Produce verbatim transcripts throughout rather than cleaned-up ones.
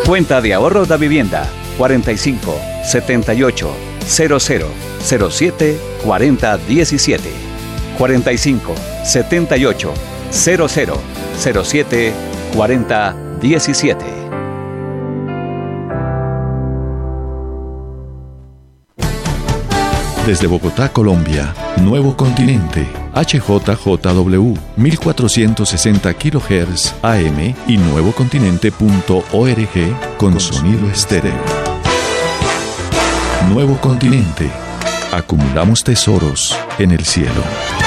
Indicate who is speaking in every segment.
Speaker 1: Cuenta de ahorros da vivienda cuarenta y cinco, setenta y ocho, cero cero, cero siete, cuarenta, diecisiete. cuarenta y cinco, setenta y ocho, cero cero, cero siete, cuarenta, diecisiete.
Speaker 2: Desde Bogotá, Colombia, Nuevo Continente, H J J W, mil cuatrocientos sesenta kilohertz A M y nuevocontinente punto org con sonido estéreo. Nuevo Continente. Acumulamos tesoros en el cielo.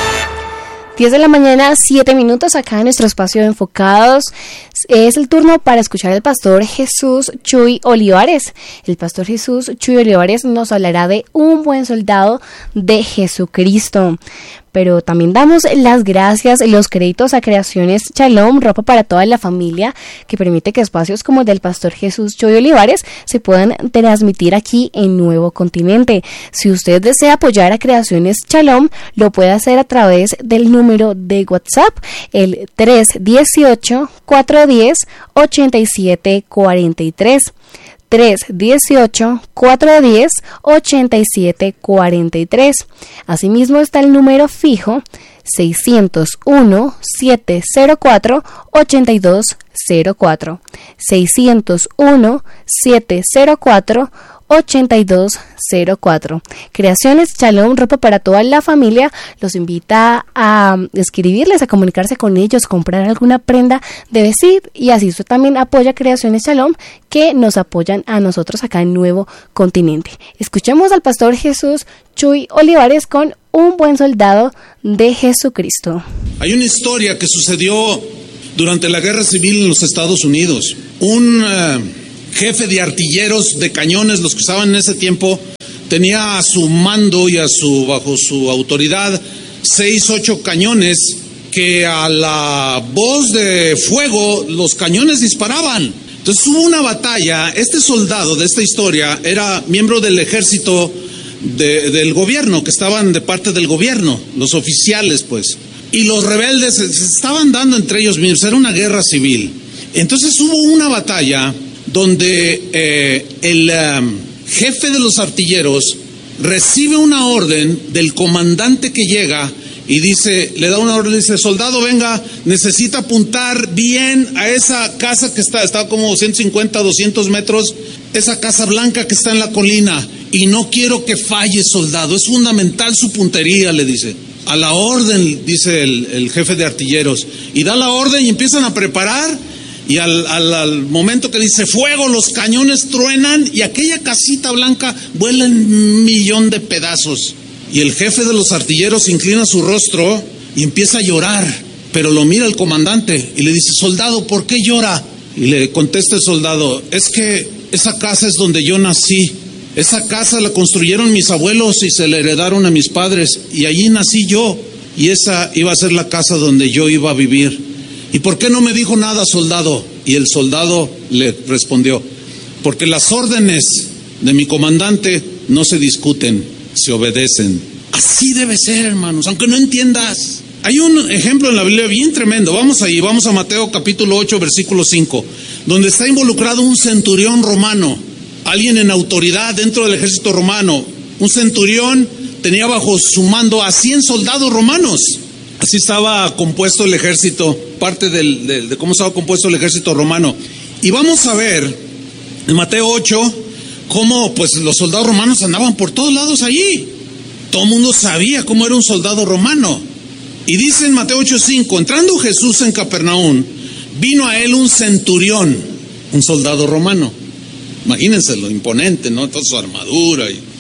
Speaker 3: diez de la mañana, siete minutos acá en nuestro espacio de Enfocados. Es el turno para escuchar al pastor Jesús Chuy Olivares. El pastor Jesús Chuy Olivares nos hablará de un buen soldado de Jesucristo. Pero también damos las gracias y los créditos a Creaciones Shalom, ropa para toda la familia, que permite que espacios como el del pastor Jesús Chuy Olivares se puedan transmitir aquí en Nuevo Continente. Si usted desea apoyar a Creaciones Shalom, lo puede hacer a través del número de WhatsApp, el tres uno ocho, cuatro uno cero, ocho siete cuatro tres. tres uno ocho, cuatro uno cero, ocho siete cuatro tres. Asimismo está el número fijo seis cero uno, siete cero cuatro, ocho dos cero cuatro. seis cero uno, siete cero cuatro, ocho dos cero cuatro. Creaciones Shalom, ropa para toda la familia, los invita a escribirles, a comunicarse con ellos, comprar alguna prenda de vestir, y así usted también apoya Creaciones Shalom, que nos apoyan a nosotros acá en Nuevo Continente. Escuchemos al pastor Jesús Chuy Olivares con un buen soldado de Jesucristo.
Speaker 4: Hay una historia que sucedió durante la Guerra Civil en los Estados Unidos. Un uh, jefe de artilleros de cañones, los que usaban en ese tiempo, tenía a su mando y a su bajo su autoridad seis, ocho cañones que a la voz de fuego los cañones disparaban. Entonces hubo una batalla. Este soldado de esta historia era miembro del ejército de, del gobierno, que estaban de parte del gobierno, los oficiales pues. Y los rebeldes se estaban dando entre ellos mismos, era una guerra civil. Entonces hubo una batalla donde eh, el um, jefe de los artilleros recibe una orden del comandante que llega y dice, le da una orden, dice, soldado, venga, necesita apuntar bien a esa casa que está, está como ciento cincuenta, doscientos metros, esa casa blanca que está en la colina, y no quiero que falle, soldado, es fundamental su puntería, le dice. A la orden, dice el, el jefe de artilleros, y da la orden y empiezan a preparar, y al, al, al momento que dice fuego, los cañones truenan y aquella casita blanca vuela en un millón de pedazos. Y el jefe de los artilleros inclina su rostro y empieza a llorar, pero lo mira el comandante y le dice, soldado, ¿por qué llora? Y le contesta el soldado, es que esa casa es donde yo nací. Esa casa la construyeron mis abuelos y se la heredaron a mis padres, y allí nací yo, y esa iba a ser la casa donde yo iba a vivir. ¿Y por qué no me dijo nada, soldado? Y el soldado le respondió, porque las órdenes de mi comandante no se discuten, se obedecen. Así debe ser, hermanos, aunque no entiendas. Hay un ejemplo en la Biblia bien tremendo. Vamos ahí, vamos a Mateo capítulo ocho, versículo cinco, donde está involucrado un centurión romano, alguien en autoridad dentro del ejército romano. Un centurión tenía bajo su mando a cien soldados romanos. Así estaba compuesto el ejército, parte del, de, de cómo estaba compuesto el ejército romano. Y vamos a ver en Mateo ocho cómo pues los soldados romanos andaban por todos lados allí. Todo el mundo sabía cómo era un soldado romano. Y dice en Mateo ocho cinco, entrando Jesús en Capernaum, vino a él un centurión, un soldado romano. Imagínense lo imponente, ¿no? Toda su armadura. Y...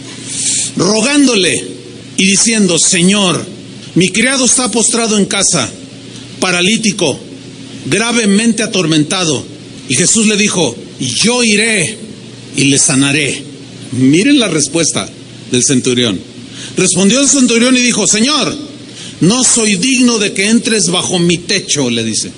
Speaker 4: rogándole y diciendo, Señor, mi criado está postrado en casa, paralítico, gravemente atormentado. Y Jesús le dijo, yo iré y le sanaré. Miren la respuesta del centurión. Respondió el centurión y dijo, Señor, no soy digno de que entres bajo mi techo, le dice.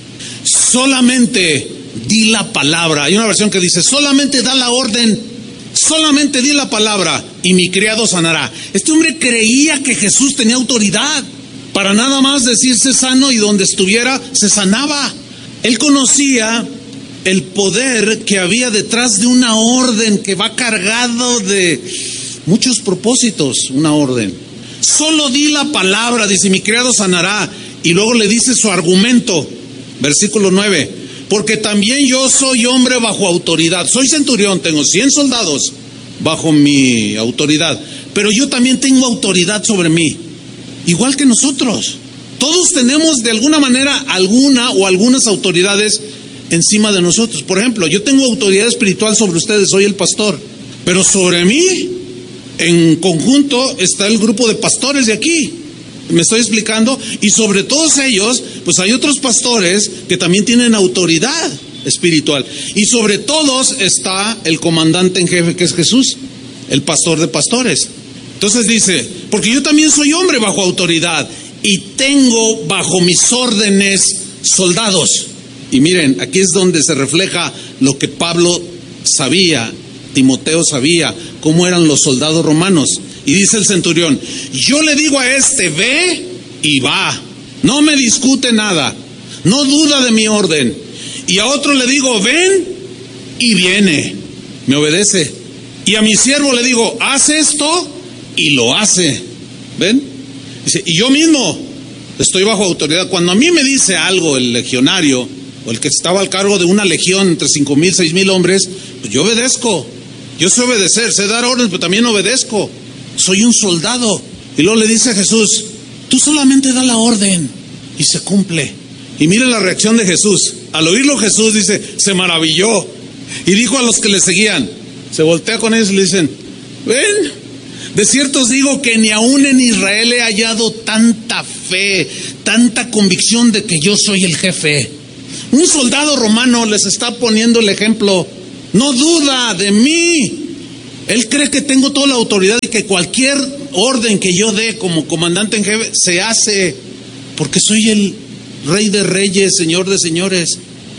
Speaker 4: Solamente di la palabra. Hay una versión que dice, solamente da la orden, solamente di la palabra y mi criado sanará. Este hombre creía que Jesús tenía autoridad para nada más decirse sano y donde estuviera se sanaba. Él conocía el poder que había detrás de una orden que va cargado de muchos propósitos, una orden. Solo di la palabra, dice, mi criado sanará. Y luego le dice su argumento, versículo nueve, porque también yo soy hombre bajo autoridad. Soy centurión, tengo cien soldados bajo mi autoridad, pero yo también tengo autoridad sobre mí, igual que nosotros. Todos tenemos de alguna manera alguna o algunas autoridades encima de nosotros. Por ejemplo, yo tengo autoridad espiritual sobre ustedes, soy el pastor, pero sobre mí, en conjunto, está el grupo de pastores de aquí. ¿Me estoy explicando? Y sobre todos ellos, pues hay otros pastores que también tienen autoridad espiritual. Y sobre todos está el comandante en jefe, que es Jesús, el pastor de pastores. Entonces dice, porque yo también soy hombre bajo autoridad y tengo bajo mis órdenes soldados. Y miren, aquí es donde se refleja lo que Pablo sabía, Timoteo sabía, cómo eran los soldados romanos. Y dice el centurión, yo le digo a este, ve y va, no me discute nada, no duda de mi orden. Y a otro le digo, ven y viene, me obedece. Y a mi siervo le digo, haz esto y lo hace. ¿Ven? Dice, y yo mismo estoy bajo autoridad. Cuando a mí me dice algo el legionario, o el que estaba al cargo de una legión entre cinco mil, seis mil hombres, pues yo obedezco. Yo sé obedecer, sé dar órdenes, pero también obedezco. Soy un soldado. Y luego le dice a Jesús, tú solamente da la orden y se cumple. Y miren la reacción de Jesús. Al oírlo Jesús dice, se maravilló. Y dijo a los que le seguían, se voltea con ellos y le dicen, ven, de cierto os digo que ni aún en Israel he hallado tanta fe, tanta convicción de que yo soy el jefe. Un soldado romano les está poniendo el ejemplo. No duda de mí. Él cree que tengo toda la autoridad y que cualquier orden que yo dé como comandante en jefe se hace, porque soy el Rey de Reyes, Señor de Señores.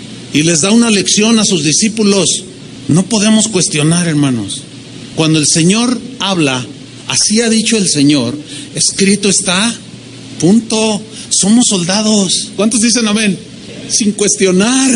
Speaker 4: Y les da una lección a sus discípulos. No podemos cuestionar, hermanos. Cuando el Señor habla, así ha dicho el Señor, escrito está, punto. Somos soldados. ¿Cuántos dicen amén? Sin cuestionar.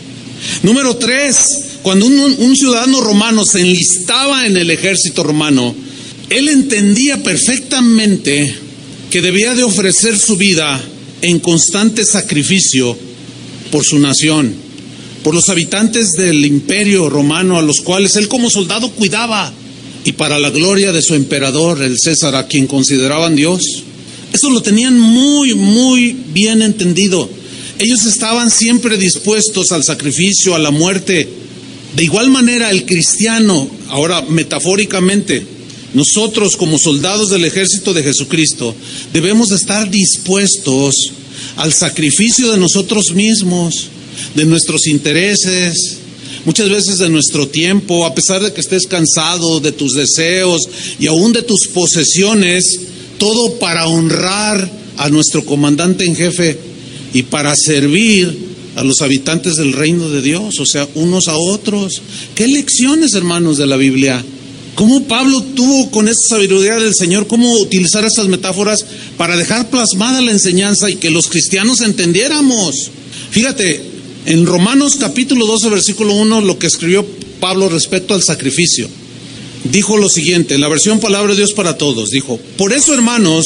Speaker 4: Número tres, cuando un, un ciudadano romano se enlistaba en el ejército romano, él entendía perfectamente que debía de ofrecer su vida en constante sacrificio por su nación, por los habitantes del imperio romano a los cuales él como soldado cuidaba, y para la gloria de su emperador, el César, a quien consideraban Dios. Eso lo tenían muy, muy bien entendido. Ellos estaban siempre dispuestos al sacrificio, a la muerte. De igual manera, el cristiano, ahora metafóricamente, nosotros como soldados del ejército de Jesucristo, debemos estar dispuestos al sacrificio de nosotros mismos, de nuestros intereses, muchas veces de nuestro tiempo, a pesar de que estés cansado, de tus deseos y aún de tus posesiones, todo para honrar a nuestro comandante en jefe y para servir a los habitantes del reino de Dios, o sea, unos a otros. ¿Qué lecciones, hermanos, de la Biblia? ¿Cómo Pablo tuvo con esta sabiduría del Señor, cómo utilizar estas metáforas para dejar plasmada la enseñanza y que los cristianos entendiéramos? Fíjate, en Romanos capítulo doce, versículo uno, lo que escribió Pablo respecto al sacrificio. Dijo lo siguiente, en la versión Palabra de Dios para Todos, dijo, por eso, hermanos,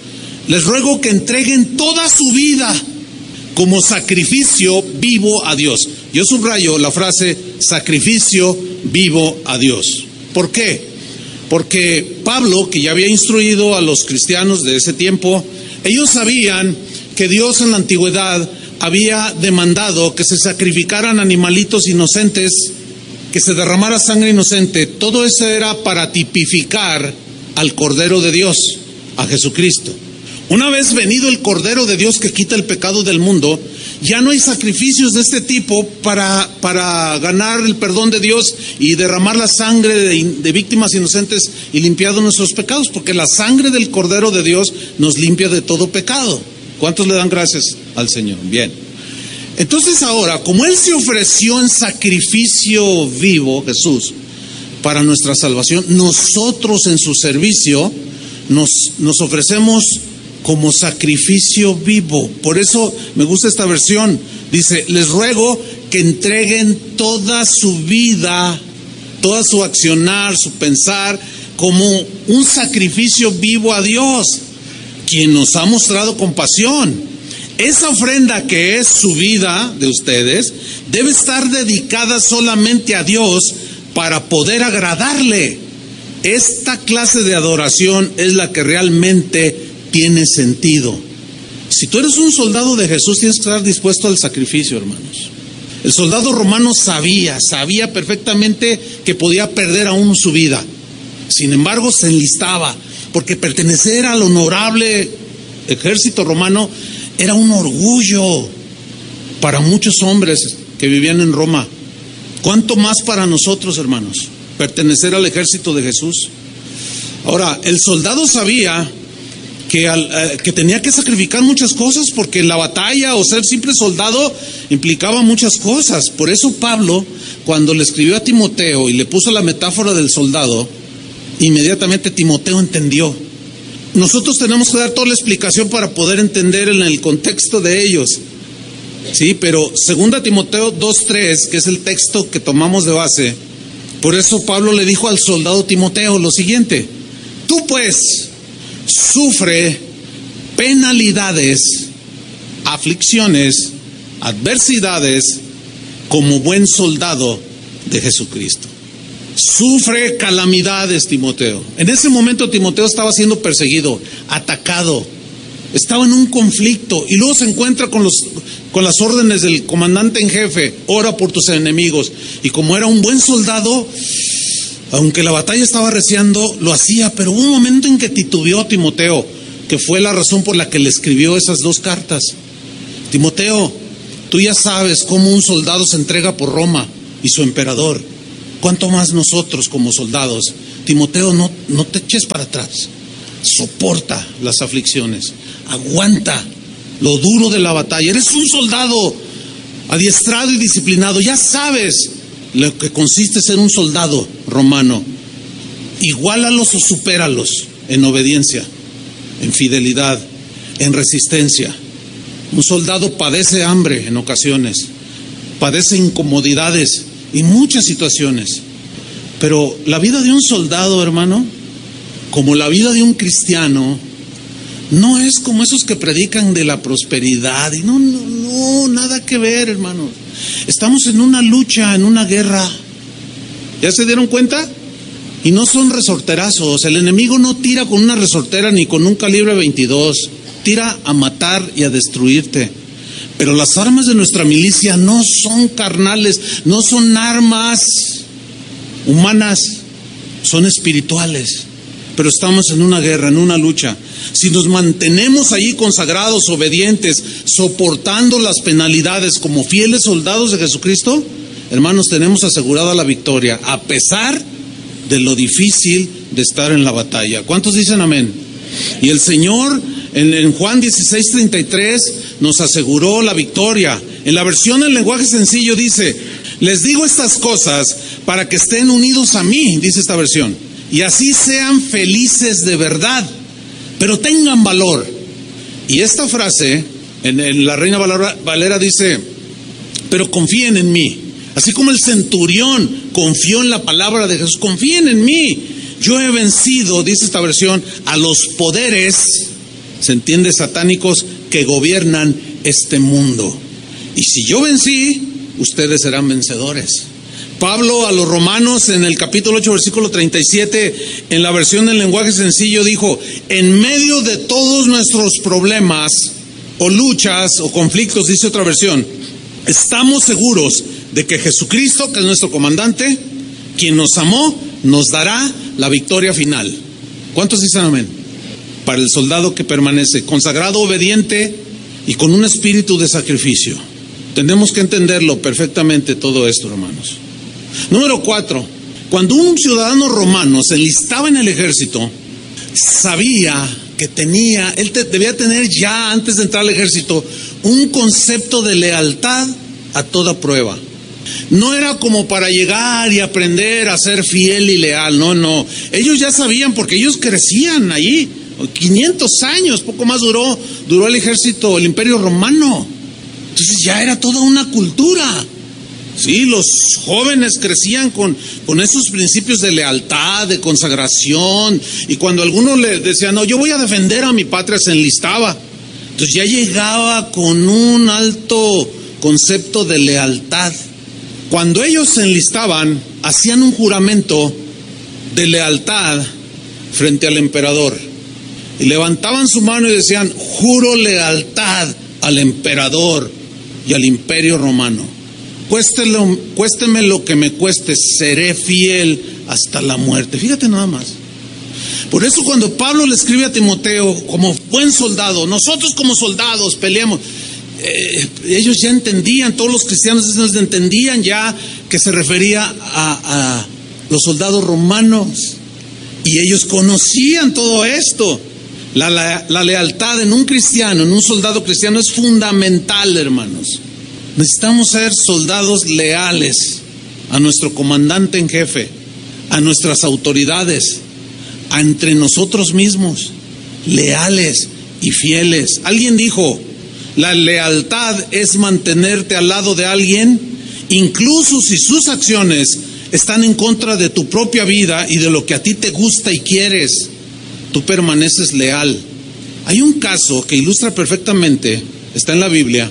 Speaker 4: les ruego que entreguen toda su vida como sacrificio vivo a Dios. Yo subrayo la frase sacrificio vivo a Dios. ¿Por qué? Porque Pablo, que ya había instruido a los cristianos de ese tiempo, ellos sabían que Dios en la antigüedad había demandado que se sacrificaran animalitos inocentes, que se derramara sangre inocente. Todo eso era para tipificar al Cordero de Dios, a Jesucristo. Una vez venido el Cordero de Dios que quita el pecado del mundo, ya no hay sacrificios de este tipo para, para ganar el perdón de Dios y derramar la sangre de, de víctimas inocentes y limpiar nuestros pecados, porque la sangre del Cordero de Dios nos limpia de todo pecado. ¿Cuántos le dan gracias al Señor? Bien. Entonces ahora, como Él se ofreció en sacrificio vivo, Jesús, para nuestra salvación, nosotros en su servicio nos, nos ofrecemos como sacrificio vivo. Por eso me gusta esta versión. Dice, les ruego que entreguen toda su vida, toda su accionar, su pensar, como un sacrificio vivo a Dios, quien nos ha mostrado compasión. Esa ofrenda que es su vida de ustedes debe estar dedicada solamente a Dios para poder agradarle. Esta clase de adoración es la que realmente tiene sentido. Si tú eres un soldado de Jesús, tienes que estar dispuesto al sacrificio, hermanos. El soldado romano sabía, sabía perfectamente que podía perder aún su vida. Sin embargo, se enlistaba, porque pertenecer al honorable ejército romano era un orgullo para muchos hombres que vivían en Roma. ¿Cuánto más para nosotros, hermanos, pertenecer al ejército de Jesús? Ahora, el soldado sabía que, al, eh, que tenía que sacrificar muchas cosas, porque la batalla o ser simple soldado implicaba muchas cosas. Por eso Pablo, cuando le escribió a Timoteo y le puso la metáfora del soldado, inmediatamente Timoteo entendió. Nosotros tenemos que dar toda la explicación para poder entender en el contexto de ellos. Sí, pero segunda Timoteo dos tres, que es el texto que tomamos de base, por eso Pablo le dijo al soldado Timoteo lo siguiente: tú pues sufre penalidades, aflicciones, adversidades como buen soldado de Jesucristo. Sufre calamidades, Timoteo. En ese momento Timoteo estaba siendo perseguido, atacado, estaba en un conflicto, y luego se encuentra con los con las órdenes del comandante en jefe: ora por tus enemigos. Y como era un buen soldado, aunque la batalla estaba arreciando, lo hacía. Pero hubo un momento en que titubeó a Timoteo, que fue la razón por la que le escribió esas dos cartas. Timoteo, tú ya sabes cómo un soldado se entrega por Roma y su emperador. ¿Cuánto más nosotros como soldados? Timoteo, no, no te eches para atrás. Soporta las aflicciones. Aguanta lo duro de la batalla. Eres un soldado adiestrado y disciplinado. Ya sabes lo que consiste ser un soldado romano. Iguálalos o supéralos en obediencia, en fidelidad, en resistencia. Un soldado padece hambre en ocasiones, padece incomodidades y muchas situaciones. Pero la vida de un soldado, hermano, como la vida de un cristiano, no es como esos que predican de la prosperidad. Y no, no, no, nada que ver, hermano. Estamos en una lucha, en una guerra. ¿Ya se dieron cuenta? Y no son resorterazos. El enemigo no tira con una resortera ni con un calibre veintidós. Tira a matar y a destruirte. Pero las armas de nuestra milicia no son carnales, no son armas humanas, son espirituales. Pero estamos en una guerra, en una lucha. Si nos mantenemos ahí consagrados, obedientes, soportando las penalidades como fieles soldados de Jesucristo, hermanos, tenemos asegurada la victoria, a pesar de lo difícil de estar en la batalla. ¿Cuántos dicen amén? Y el Señor en, en Juan dieciséis treinta y tres nos aseguró la victoria. En la versión en lenguaje sencillo dice: les digo estas cosas para que estén unidos a mí, dice esta versión, y así sean felices de verdad, pero tengan valor. Y esta frase en, en la Reina Valera, Valera dice: pero confíen en mí. Así como el centurión confió en la palabra de Jesús, confíen en mí. Yo he vencido, dice esta versión, a los poderes, se entiende, satánicos, que gobiernan este mundo. Y si yo vencí, ustedes serán vencedores. Pablo a los romanos en el capítulo ocho, versículo treinta y siete, en la versión del lenguaje sencillo, dijo: en medio de todos nuestros problemas o luchas o conflictos, dice otra versión, estamos seguros de que Jesucristo, que es nuestro comandante, quien nos amó, nos dará la victoria final. ¿Cuántos dicen amén? Para el soldado que permanece consagrado, obediente y con un espíritu de sacrificio. Tenemos que entenderlo perfectamente todo esto, hermanos. Número cuatro, cuando un ciudadano romano se enlistaba en el ejército, sabía que tenía, él te, debía tener ya antes de entrar al ejército un concepto de lealtad a toda prueba. No era como para llegar y aprender a ser fiel y leal, no, no. Ellos ya sabían, porque ellos crecían ahí, quinientos años, poco más duró, duró el ejército, el imperio romano. Entonces ya era toda una cultura. Sí, los jóvenes crecían con, con esos principios de lealtad, de consagración, y cuando alguno le decía, no, yo voy a defender a mi patria, se enlistaba. Entonces ya llegaba con un alto concepto de lealtad. Cuando ellos se enlistaban, hacían un juramento de lealtad frente al emperador. Y levantaban su mano y decían, juro lealtad al emperador y al imperio romano. Cuéstelo, cuésteme lo que me cueste, seré fiel hasta la muerte. Fíjate nada más. Por eso cuando Pablo le escribe a Timoteo, como buen soldado, nosotros como soldados peleamos, eh, ellos ya entendían, todos los cristianos entendían ya que se refería a, a los soldados romanos, y ellos conocían todo esto. La, la, la lealtad en un cristiano, en un soldado cristiano, es fundamental, hermanos. Necesitamos ser soldados leales a nuestro comandante en jefe, a nuestras autoridades, a entre nosotros mismos, leales y fieles. Alguien dijo, la lealtad es mantenerte al lado de alguien, incluso si sus acciones están en contra de tu propia vida y de lo que a ti te gusta y quieres. Tú permaneces leal. Hay un caso que ilustra perfectamente, está en la Biblia,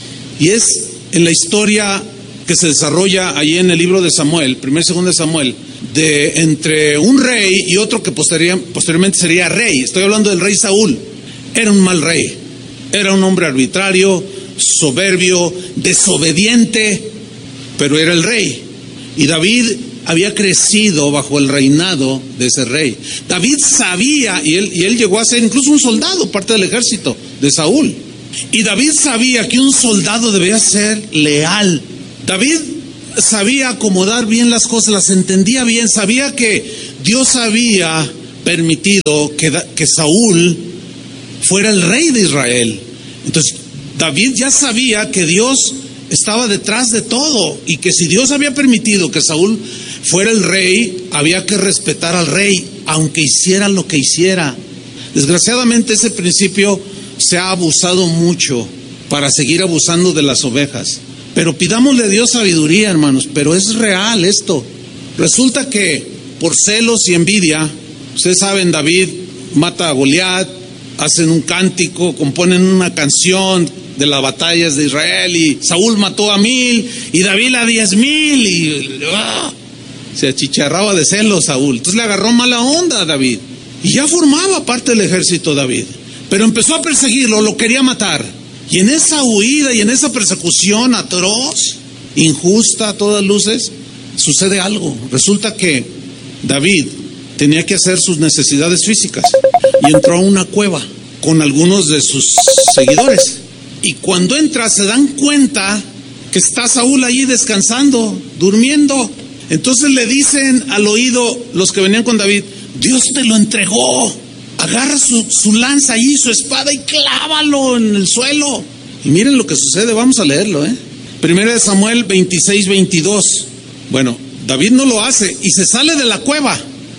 Speaker 4: y es en la historia que se desarrolla ahí en el libro de Samuel, primer y segundo de Samuel, de entre un rey y otro que posterior, posteriormente sería rey. Estoy hablando del rey Saúl. Era un mal rey, era un hombre arbitrario, soberbio, desobediente, pero era el rey. Y David había crecido bajo el reinado de ese rey. David sabía, y él, y él llegó a ser incluso un soldado, parte del ejército de Saúl. Y David sabía que un soldado debía ser leal. David sabía acomodar bien las cosas, las entendía bien, sabía que Dios había permitido que, que Saúl fuera el rey de Israel. Entonces David ya sabía que Dios estaba detrás de todo, y que si Dios había permitido que Saúl fuera el rey, había que respetar al rey, aunque hiciera lo que hiciera. Desgraciadamente ese principio se ha abusado mucho para seguir abusando de las ovejas. Pero pidámosle a Dios sabiduría, hermanos, pero es real esto. Resulta que por celos y envidia, ustedes saben, David mata a Goliat, hacen un cántico, componen una canción de las batallas de Israel, y Saúl mató a mil y David a diez mil, y ¡ah! Se achicharraba de celos Saúl. Entonces le agarró mala onda a David, y ya formaba parte del ejército David, pero empezó a perseguirlo, lo quería matar. Y en esa huida y en esa persecución atroz, injusta a todas luces, sucede algo. Resulta que David tenía que hacer sus necesidades físicas y entró a una cueva con algunos de sus seguidores. Y cuando entra se dan cuenta que está Saúl allí descansando, durmiendo. Entonces le dicen al oído los que venían con David, Dios te lo entregó. Agarra su, su lanza allí, su espada, y clávalo en el suelo. Y miren lo que sucede, vamos a leerlo, ¿eh? Primera de Samuel veintiséis, veintidós. Bueno, David no lo hace y se sale de la cueva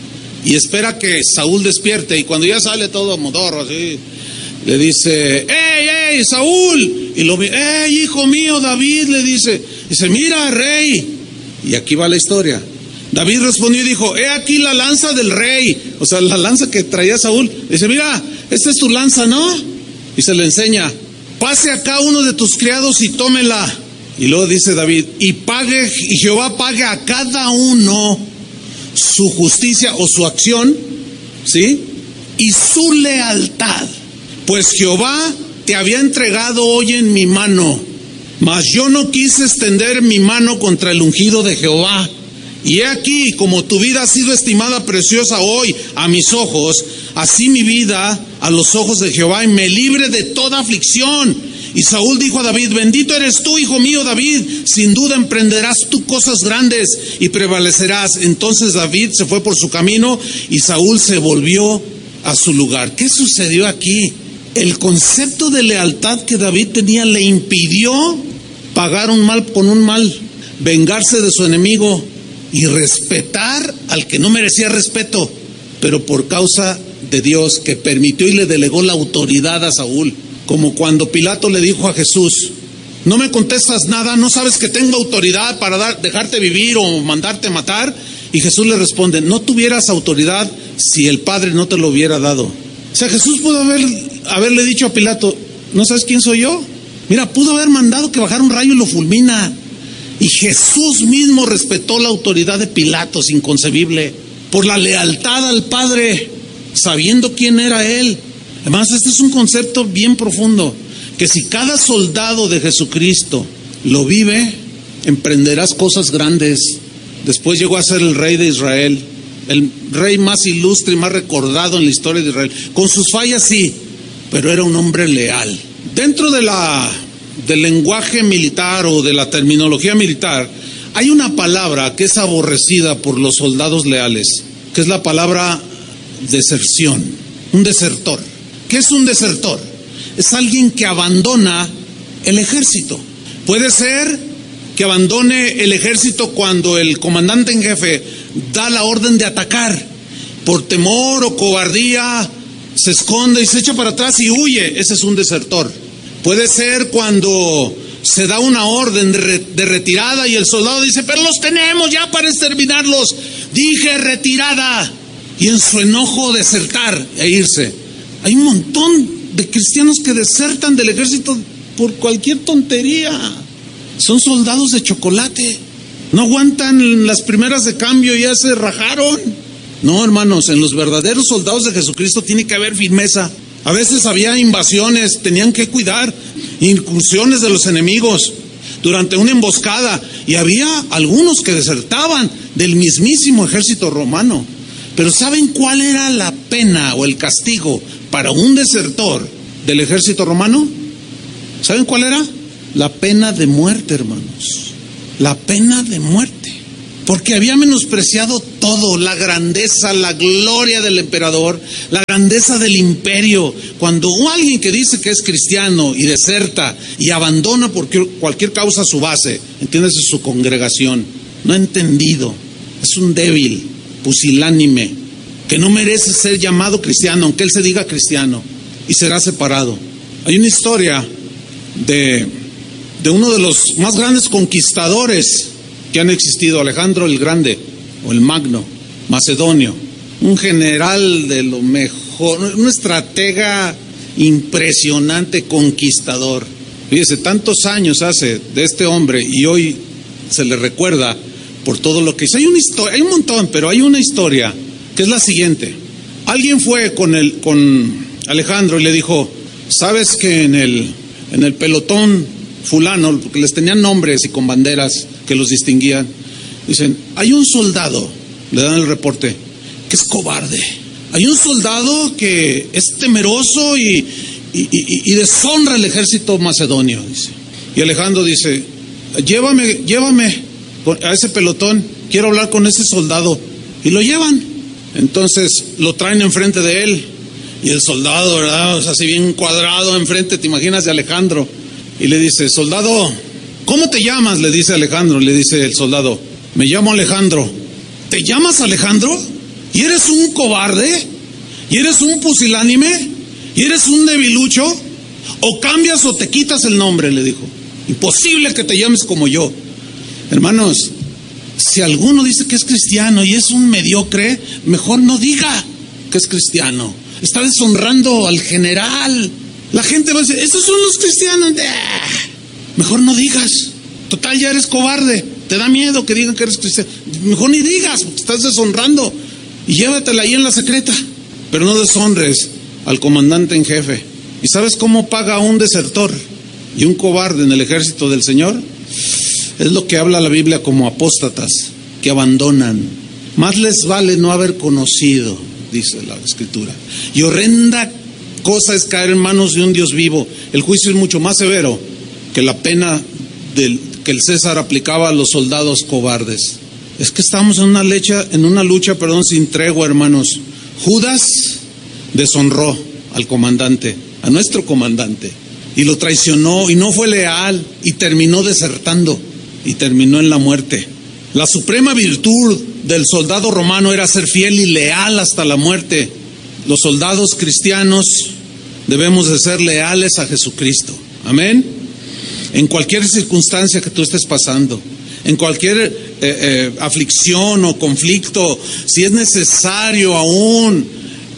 Speaker 4: y espera que Saúl despierte. Y cuando ya sale todo modorro así, le dice, ¡Ey, ey, Saúl! Y lo ve, ¡Ey, hijo mío, David! Le dice, dice, ¡Mira, rey! Y aquí va la historia. David respondió y dijo, he aquí la lanza del rey. O sea, la lanza que traía Saúl. Dice, mira, esta es tu lanza, ¿no? Y se le enseña, pase acá uno de tus criados y tómela. Y luego dice David, y pague, y Jehová pague a cada uno su justicia o su acción, ¿sí? Y su lealtad. Pues Jehová te había entregado hoy en mi mano, mas yo no quise extender mi mano contra el ungido de Jehová. Y he aquí, como tu vida ha sido estimada preciosa hoy a mis ojos, así mi vida a los ojos de Jehová, y me libre de toda aflicción. Y Saúl dijo a David, bendito eres tú, hijo mío David, sin duda emprenderás tú cosas grandes y prevalecerás. Entonces David se fue por su camino y Saúl se volvió a su lugar. ¿Qué sucedió aquí? El concepto de lealtad que David tenía le impidió pagar un mal con un mal, vengarse de su enemigo y respetar al que no merecía respeto, pero por causa de Dios, que permitió y le delegó la autoridad a Saúl. Como cuando Pilato le dijo a Jesús, no me contestas nada, no sabes que tengo autoridad para dar, dejarte vivir o mandarte matar. Y Jesús le responde, no tuvieras autoridad si el Padre no te lo hubiera dado. O sea, Jesús pudo haber, haberle dicho a Pilato, ¿no sabes quién soy yo? Mira, pudo haber mandado que bajara un rayo y lo fulmina. Y Jesús mismo respetó la autoridad de Pilato, es inconcebible, por la lealtad al Padre, sabiendo quién era Él. Además, este es un concepto bien profundo, que si cada soldado de Jesucristo lo vive, emprenderás cosas grandes. Después llegó a ser el rey de Israel, el rey más ilustre y más recordado en la historia de Israel. Con sus fallas sí, pero era un hombre leal. Dentro de la, del lenguaje militar o de la terminología militar, hay una palabra que es aborrecida por los soldados leales, que es la palabra deserción, un desertor. ¿Qué es un desertor? Es alguien que abandona el ejército. Puede ser que abandone el ejército cuando el comandante en jefe da la orden de atacar. Por temor o cobardía se esconde y se echa para atrás y huye. Ese es un desertor. Puede ser cuando se da una orden de, re, de retirada y el soldado dice, pero los tenemos ya para exterminarlos. Dije retirada. Y en su enojo desertar e irse. Hay un montón de cristianos que desertan del ejército por cualquier tontería. Son soldados de chocolate. No aguantan las primeras de cambio y ya se rajaron. No, hermanos, en los verdaderos soldados de Jesucristo tiene que haber firmeza. A veces había invasiones, tenían que cuidar incursiones de los enemigos durante una emboscada. Y había algunos que desertaban del mismísimo ejército romano. Pero ¿saben cuál era la pena o el castigo para un desertor del ejército romano? ¿Saben cuál era? La pena de muerte, hermanos. La pena de muerte. Porque había menospreciado todo, la grandeza, la gloria del emperador, la grandeza del imperio. Cuando alguien que dice que es cristiano y deserta y abandona por cualquier causa su base, entiéndase, su congregación, no ha entendido, es un débil, pusilánime, que no merece ser llamado cristiano, aunque él se diga cristiano, y será separado. Hay una historia de, de uno de los más grandes conquistadores que han existido, Alejandro el Grande, o el Magno, macedonio, un general de lo mejor, un estratega impresionante, conquistador. Fíjese, tantos años hace de este hombre y hoy se le recuerda por todo lo que hizo. Hay una historia, hay un montón, pero hay una historia que es la siguiente. Alguien fue con el, con Alejandro y le dijo, ¿sabes que en el, en el pelotón fulano, porque les tenían nombres y con banderas que los distinguían, dicen, hay un soldado, le dan el reporte, que es cobarde. Hay un soldado que es temeroso y, y, y, y deshonra el ejército macedonio, dice. Y Alejandro dice, llévame, llévame a ese pelotón, quiero hablar con ese soldado. Y lo llevan. Entonces lo traen enfrente de él. Y el soldado, ¿verdad? O sea, así bien cuadrado enfrente, te imaginas, de Alejandro. Y le dice, soldado, ¿cómo te llamas? Le dice Alejandro, le dice el soldado, me llamo Alejandro. ¿Te llamas Alejandro? ¿Y eres un cobarde? ¿Y eres un pusilánime? ¿Y eres un debilucho? ¿O cambias o te quitas el nombre? Le dijo. Imposible que te llames como yo. Hermanos, si alguno dice que es cristiano y es un mediocre, mejor no diga que es cristiano. Está deshonrando al general. La gente va a decir, estos son los cristianos. Mejor no digas. Total, ya eres cobarde. Te da miedo que digan que eres cristiano. Mejor ni digas, porque estás deshonrando. Y llévatela ahí en la secreta. Pero no deshonres al comandante en jefe. ¿Y sabes cómo paga un desertor y un cobarde en el ejército del Señor? Es lo que habla la Biblia como apóstatas, que abandonan. Más les vale no haber conocido, dice la Escritura. Y horrenda cosa es caer en manos de un Dios vivo. El juicio es mucho más severo que la pena del, que el César aplicaba a los soldados cobardes. Es que estamos en una lucha, en una lucha, perdón, sin tregua, hermanos. Judas deshonró al comandante, a nuestro comandante, y lo traicionó y no fue leal y terminó desertando y terminó en la muerte. La suprema virtud del soldado romano era ser fiel y leal hasta la muerte. Los soldados cristianos debemos de ser leales a Jesucristo. Amén. en cualquier circunstancia que tú estés pasando, en cualquier eh, eh, aflicción o conflicto, si es necesario aún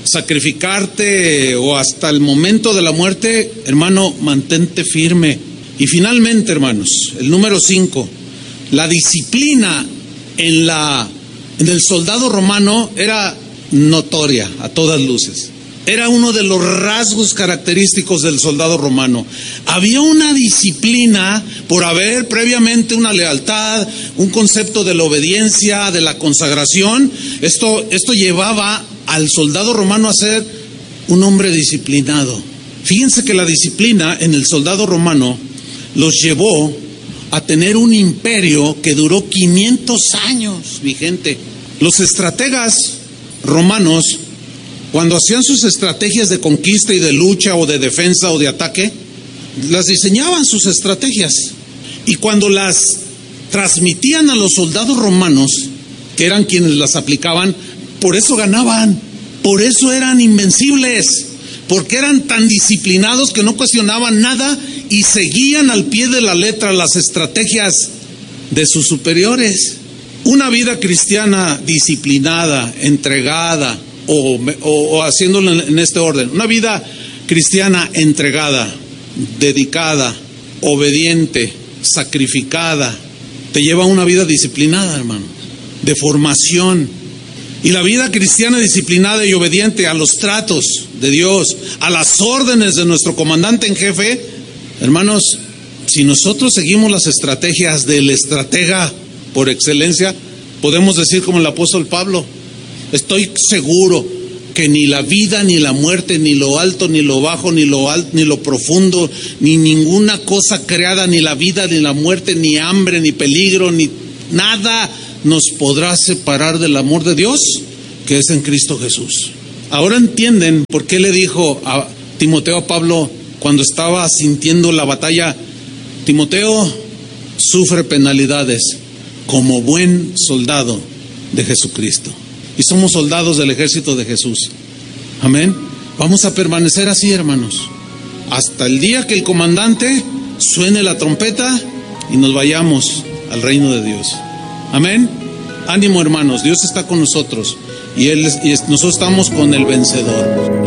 Speaker 4: sacrificarte o hasta el momento de la muerte, hermano, mantente firme. Y finalmente, hermanos, el número cinco, la disciplina en, la, en el soldado romano era notoria a todas luces. Era uno de los rasgos característicos del soldado romano. Había una disciplina por haber previamente una lealtad, un concepto de la obediencia, de la consagración. Esto, esto llevaba al soldado romano a ser un hombre disciplinado. Fíjense que la disciplina en el soldado romano los llevó a tener un imperio que duró quinientos años vigente. Los estrategas romanos, cuando hacían sus estrategias de conquista y de lucha o de defensa o de ataque, las diseñaban sus estrategias. Y cuando las transmitían a los soldados romanos, que eran quienes las aplicaban, por eso ganaban, por eso eran invencibles, porque eran tan disciplinados que no cuestionaban nada y seguían al pie de la letra las estrategias de sus superiores. Una vida cristiana disciplinada, entregada, o, o, o haciéndolo en este orden, una vida cristiana entregada, dedicada, obediente, sacrificada, te lleva a una vida disciplinada, hermano, de formación. Y la vida cristiana disciplinada y obediente a los tratos de Dios, a las órdenes de nuestro comandante en jefe, hermanos, si nosotros seguimos las estrategias del estratega por excelencia, podemos decir como el apóstol Pablo: estoy seguro que ni la vida, ni la muerte, ni lo alto, ni lo bajo, ni lo alto, ni lo profundo, ni ninguna cosa creada, ni la vida, ni la muerte, ni hambre, ni peligro, ni nada nos podrá separar del amor de Dios que es en Cristo Jesús. Ahora entienden por qué le dijo a Timoteo a Pablo cuando estaba sintiendo la batalla: Timoteo, sufre penalidades como buen soldado de Jesucristo. Y somos soldados del ejército de Jesús. Amén. Vamos a permanecer así, hermanos, hasta el día que el comandante suene la trompeta y nos vayamos al reino de Dios. Amén. Ánimo, hermanos, Dios está con nosotros y, él, y nosotros estamos con el vencedor.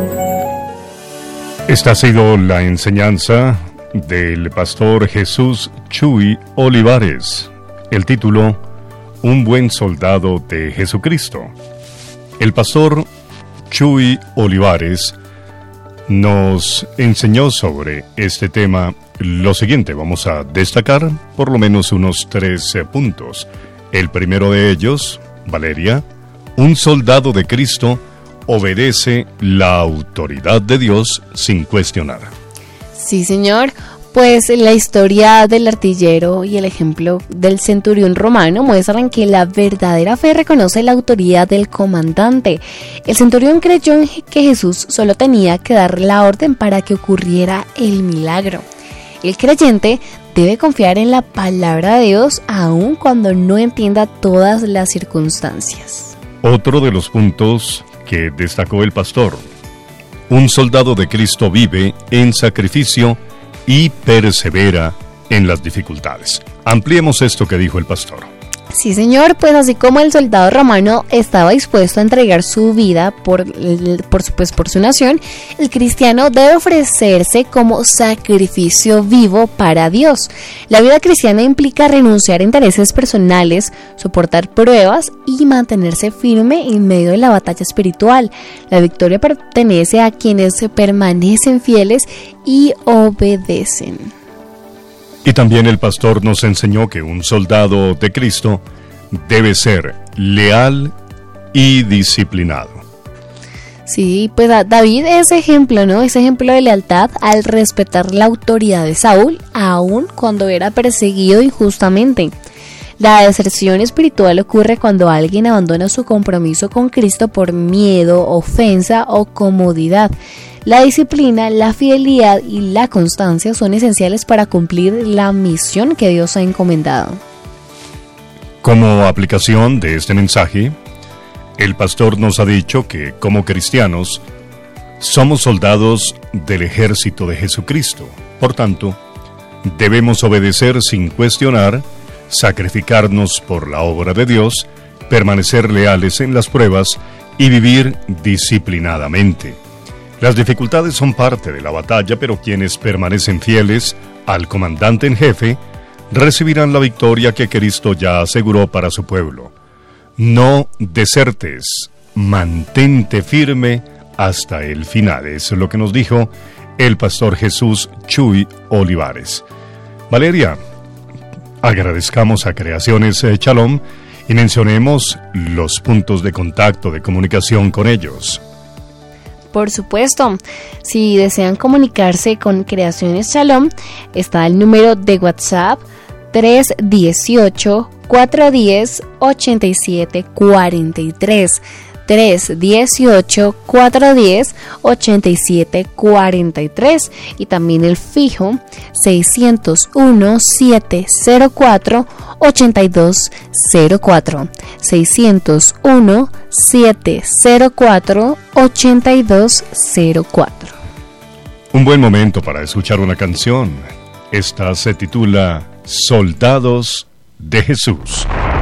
Speaker 5: Esta ha sido la enseñanza del pastor Jesús Chuy Olivares. El título: Un buen soldado de Jesucristo. El pastor Chuy Olivares nos enseñó sobre este tema lo siguiente. Vamos a destacar por lo menos unos tres puntos. El primero de ellos, Valeria: un soldado de Cristo obedece la autoridad de Dios sin cuestionar.
Speaker 3: Sí, señor. Pues la historia del artillero y el ejemplo del centurión romano muestran que la verdadera fe reconoce la autoridad del comandante. El centurión creyó que Jesús solo tenía que dar la orden para que ocurriera el milagro. El creyente debe confiar en la palabra de Dios aun cuando no entienda todas las circunstancias.
Speaker 5: Otro de los puntos que destacó el pastor: un soldado de Cristo vive en sacrificio y persevera en las dificultades. Ampliemos esto que dijo el pastor.
Speaker 3: Sí, señor, pues así como el soldado romano estaba dispuesto a entregar su vida por, por, pues, por su nación, el cristiano debe ofrecerse como sacrificio vivo para Dios. La vida cristiana implica renunciar a intereses personales, soportar pruebas y mantenerse firme en medio de la batalla espiritual. La victoria pertenece a quienes se permanecen fieles y obedecen.
Speaker 5: Y también el pastor nos enseñó que un soldado de Cristo debe ser leal y disciplinado.
Speaker 3: Sí, pues David es ejemplo, ¿no? Es ejemplo de lealtad al respetar la autoridad de Saúl, aun cuando era perseguido injustamente. La deserción espiritual ocurre cuando alguien abandona su compromiso con Cristo por miedo, ofensa o comodidad. La disciplina, la fidelidad y la constancia son esenciales para cumplir la misión que Dios ha encomendado.
Speaker 5: Como aplicación de este mensaje, el pastor nos ha dicho que como cristianos somos soldados del ejército de Jesucristo. Por tanto, Debemos obedecer sin cuestionar, sacrificarnos por la obra de Dios, permanecer leales en las pruebas y vivir disciplinadamente. Las dificultades son parte de la batalla, pero quienes permanecen fieles al comandante en jefe recibirán la victoria que Cristo ya aseguró para su pueblo. No desertes, mantente firme hasta el final. Eso es lo que nos dijo el pastor Jesús Chuy Olivares. Valeria, agradezcamos a Creaciones Shalom y mencionemos los puntos de contacto, de comunicación con ellos.
Speaker 3: Por supuesto, si desean comunicarse con Creaciones Shalom, está el número de WhatsApp tres uno ocho, cuatro uno cero, ocho siete cuatro tres. tres uno ocho, cuatro uno cero, ocho siete cuatro tres y también el fijo seis cero uno, siete cero cuatro, ocho dos cero cuatro, seis cero uno, siete cero cuatro, ocho dos cero cuatro.
Speaker 5: Un buen momento para escuchar una canción. Esta se titula Soldados de Jesús.